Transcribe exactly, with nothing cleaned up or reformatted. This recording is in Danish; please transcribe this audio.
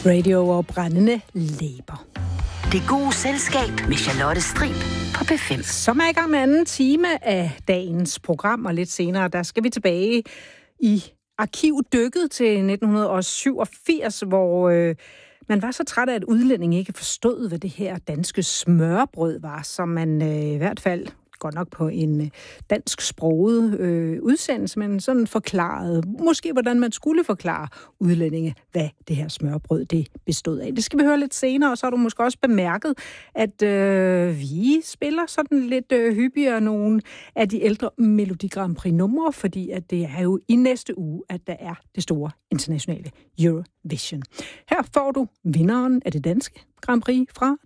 Radio og brændende læber. Det gode selskab med Charlotte Strib på P fem. Som er i gang med anden time af dagens program, og lidt senere, der skal vi tilbage i arkivdykket til nitten syvogfirs, hvor øh, man var så træt af, at udlændinge ikke forstod, hvad det her danske smørbrød var, som man øh, i hvert fald godt nok på en dansk sproget øh, udsendelse, men sådan forklarede, måske hvordan man skulle forklare udlændinge, hvad det her smørbrød det bestod af. Det skal vi høre lidt senere, og så har du måske også bemærket, at øh, vi spiller sådan lidt øh, hyppigere nogle af de ældre Melodi Grand Prix numre, fordi at det er jo i næste uge, at der er det store internationale Eurovision. Her får du vinderen af det danske Grand Prix fra